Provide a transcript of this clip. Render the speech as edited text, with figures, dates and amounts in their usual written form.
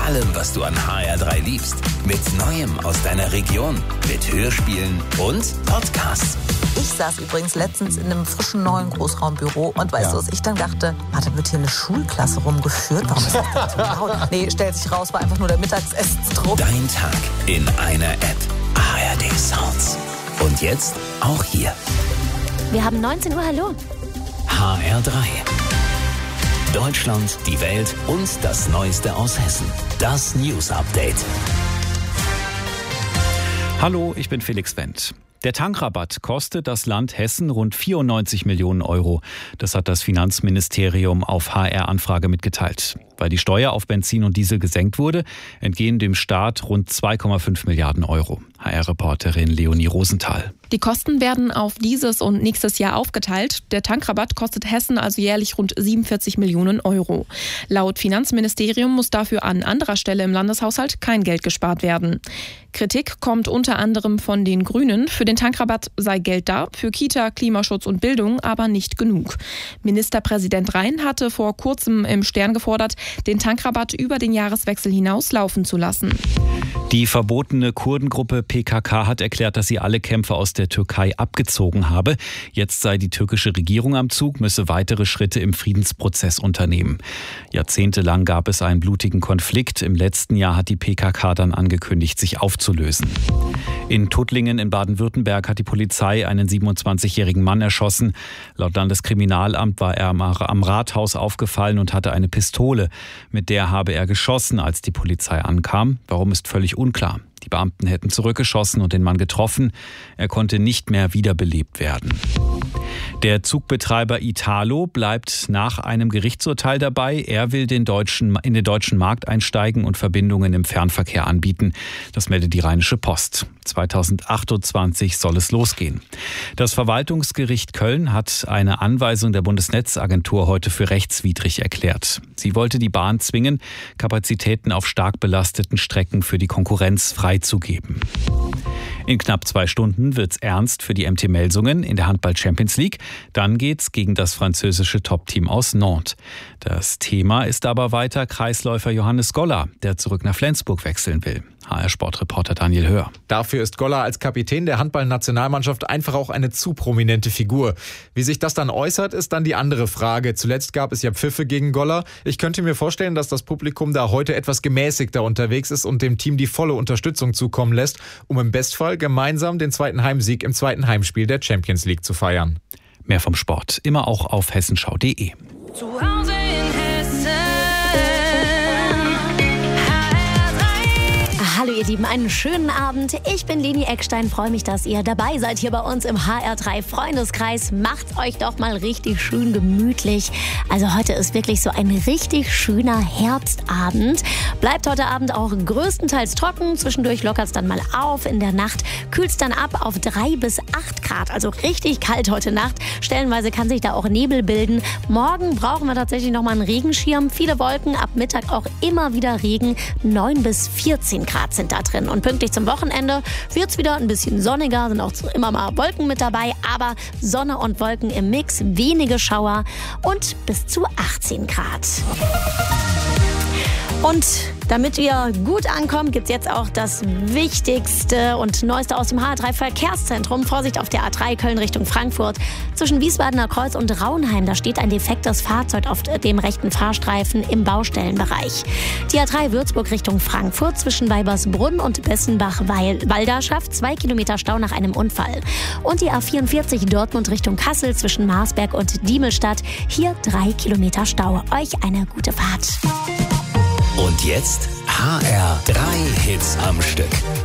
allem, was du an HR3 liebst. Mit Neuem aus deiner Region, mit Hörspielen und Podcasts. Ich saß übrigens letztens in einem frischen neuen Großraumbüro und weißt du, was ich dann dachte? Da wird hier eine Schulklasse rumgeführt. Warum ist das denn so laut? Nee, stellt sich raus, war einfach nur der Mittagsessenstrupp. Dein Tag in einer App. ARD Sounds. Und jetzt auch hier. Wir haben 19 Uhr, hallo. HR3. Deutschland, die Welt und das Neueste aus Hessen. Das News Update. Hallo, ich bin Felix Wendt. Der Tankrabatt kostet das Land Hessen rund 94 Millionen Euro. Das hat das Finanzministerium auf HR-Anfrage mitgeteilt. Weil die Steuer auf Benzin und Diesel gesenkt wurde, entgehen dem Staat rund 2,5 Milliarden Euro. HR-Reporterin Leonie Rosenthal. Die Kosten werden auf dieses und nächstes Jahr aufgeteilt. Der Tankrabatt kostet Hessen also jährlich rund 47 Millionen Euro. Laut Finanzministerium muss dafür an anderer Stelle im Landeshaushalt kein Geld gespart werden. Kritik kommt unter anderem von den Grünen. Für den Tankrabatt sei Geld da, für Kita, Klimaschutz und Bildung aber nicht genug. Ministerpräsident Rhein hatte vor kurzem im Stern gefordert, den Tankrabatt über den Jahreswechsel hinaus laufen zu lassen. Die verbotene Kurdengruppe PKK hat erklärt, dass sie alle Kämpfer aus der Türkei abgezogen habe. Jetzt sei die türkische Regierung am Zug, müsse weitere Schritte im Friedensprozess unternehmen. Jahrzehntelang gab es einen blutigen Konflikt. Im letzten Jahr hat die PKK dann angekündigt, sich aufzulösen. In Tuttlingen in Baden-Württemberg hat die Polizei einen 27-jährigen Mann erschossen. Laut Landeskriminalamt war er am Rathaus aufgefallen und hatte eine Pistole. Mit der habe er geschossen, als die Polizei ankam. Warum, ist völlig unklar. Die Beamten hätten zurückgeschossen und den Mann getroffen. Er konnte nicht mehr wiederbelebt werden. Der Zugbetreiber Italo bleibt nach einem Gerichtsurteil dabei. Er will in den deutschen Markt einsteigen und Verbindungen im Fernverkehr anbieten. Das meldet die Rheinische Post. 2028 soll es losgehen. Das Verwaltungsgericht Köln hat eine Anweisung der Bundesnetzagentur heute für rechtswidrig erklärt. Sie wollte die Bahn zwingen, Kapazitäten auf stark belasteten Strecken für die Konkurrenz freizugeben. In knapp 2 Stunden wird's ernst für die MT Melsungen in der Handball-Champions League. Dann geht's gegen das französische Top-Team aus Nantes. Das Thema ist aber weiter Kreisläufer Johannes Goller, der zurück nach Flensburg wechseln will. HR-Sportreporter Daniel Hör. Dafür ist Goller als Kapitän der Handball-Nationalmannschaft einfach auch eine zu prominente Figur. Wie sich das dann äußert, ist dann die andere Frage. Zuletzt gab es ja Pfiffe gegen Goller. Ich könnte mir vorstellen, dass das Publikum da heute etwas gemäßigter unterwegs ist und dem Team die volle Unterstützung zukommen lässt, um im Bestfall gemeinsam den zweiten Heimsieg im zweiten Heimspiel der Champions League zu feiern. Mehr vom Sport, immer auch auf hessenschau.de. Zu Hause in Hessen. Hallo ihr Lieben, einen schönen Abend. Ich bin Leni Eckstein, freue mich, dass ihr dabei seid hier bei uns im HR3 Freundeskreis. Macht's euch doch mal richtig schön gemütlich. Also heute ist wirklich so ein richtig schöner Herbstabend. Bleibt heute Abend auch größtenteils trocken. Zwischendurch lockert's dann mal auf. In der Nacht kühlt's dann ab auf 3 bis 8 Grad. Also richtig kalt heute Nacht. Stellenweise kann sich da auch Nebel bilden. Morgen brauchen wir tatsächlich nochmal einen Regenschirm. Viele Wolken, ab Mittag auch immer wieder Regen. 9 bis 14 Grad sind da drin. Und pünktlich zum Wochenende wird es wieder ein bisschen sonniger, sind auch immer mal Wolken mit dabei, aber Sonne und Wolken im Mix, wenige Schauer und bis zu 18 Grad. Und damit wir gut ankommen, gibt es jetzt auch das Wichtigste und Neueste aus dem HR3 Verkehrszentrum. Vorsicht auf der A3 Köln Richtung Frankfurt. Zwischen Wiesbadener Kreuz und Raunheim, da steht ein defektes Fahrzeug auf dem rechten Fahrstreifen im Baustellenbereich. Die A3 Würzburg Richtung Frankfurt zwischen Weibersbrunn und Bessenbach-Walderschaft 2 Kilometer Stau nach einem Unfall. Und die A44 Dortmund Richtung Kassel zwischen Marsberg und Diemelstadt. Hier 3 Kilometer Stau. Euch eine gute Fahrt. Und jetzt HR3 Hits am Stück.